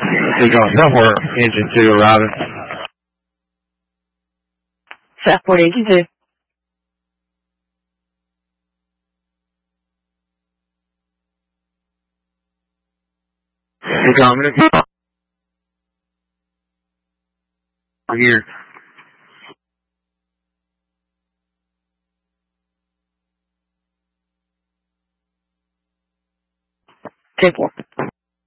You're going somewhere, engine 2 arriving. Southport engine 2. You're coming here. 10-4.